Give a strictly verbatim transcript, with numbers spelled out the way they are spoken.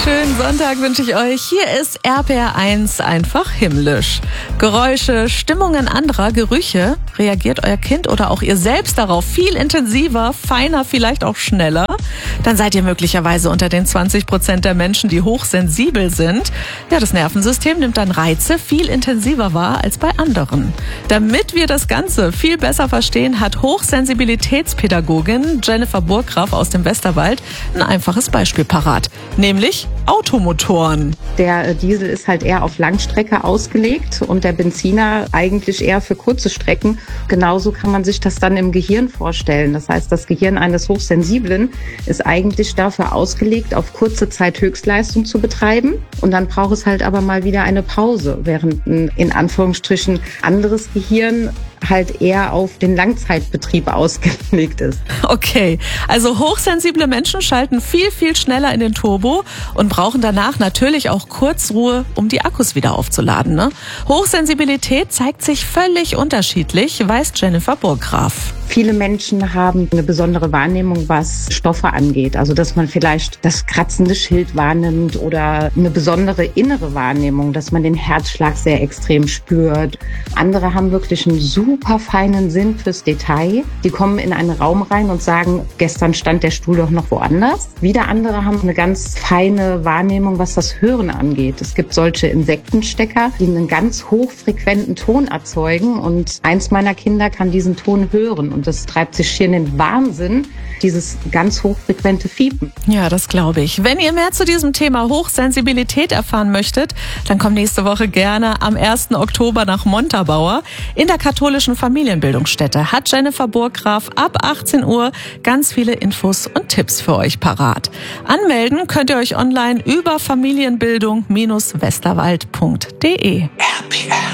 Schönen Sonntag wünsche ich euch. Hier ist R P R eins einfach himmlisch. Geräusche, Stimmungen anderer, Gerüche. Reagiert euer Kind oder auch ihr selbst darauf viel intensiver, feiner, vielleicht auch schneller? Dann seid ihr möglicherweise unter den zwanzig Prozent der Menschen, die hochsensibel sind. Ja, das Nervensystem nimmt dann Reize viel intensiver wahr als bei anderen. Damit wir das Ganze viel besser verstehen, hat Hochsensibilitätspädagogin Jennifer Burggraf aus dem Westerwald ein einfaches Beispiel parat, nämlich Automotoren. Der Diesel ist halt eher auf Langstrecke ausgelegt und der Benziner eigentlich eher für kurze Strecken. Genauso kann man sich das dann im Gehirn vorstellen. Das heißt, das Gehirn eines Hochsensiblen ist eigentlich dafür ausgelegt, auf kurze Zeit Höchstleistung zu betreiben. Und dann braucht es halt aber mal wieder eine Pause, während ein in Anführungsstrichen anderes Gehirn halt eher auf den Langzeitbetrieb ausgelegt ist. Okay, also hochsensible Menschen schalten viel, viel schneller in den Turbo und brauchen danach natürlich auch Kurzruhe, um die Akkus wieder aufzuladen. Ne? Hochsensibilität zeigt sich völlig unterschiedlich, weiß Jennifer Burggraf. Viele Menschen haben eine besondere Wahrnehmung, was Stoffe angeht. Also, dass man vielleicht das kratzende Schild wahrnimmt oder eine besondere innere Wahrnehmung, dass man den Herzschlag sehr extrem spürt. Andere haben wirklich einen super feinen Sinn fürs Detail. Die kommen in einen Raum rein und sagen, gestern stand der Stuhl doch noch woanders. Wieder andere haben eine ganz feine Wahrnehmung, was das Hören angeht. Es gibt solche Insektenstecker, die einen ganz hochfrequenten Ton erzeugen und eins meiner Kinder kann diesen Ton hören. Und das treibt sich hier in den Wahnsinn, dieses ganz hochfrequente Fiepen. Ja, das glaube ich. Wenn ihr mehr zu diesem Thema Hochsensibilität erfahren möchtet, dann kommt nächste Woche gerne am ersten Oktober nach Montabaur. In der katholischen Familienbildungsstätte hat Jennifer Burggraf ab achtzehn Uhr ganz viele Infos und Tipps für euch parat. Anmelden könnt ihr euch online über familienbildung Bindestrich westerwald Punkt de.